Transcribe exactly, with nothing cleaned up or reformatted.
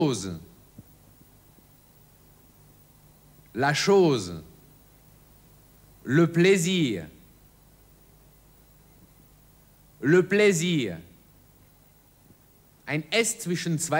chose, la chose, le plaisir, le plaisir, ein S zwischen zwei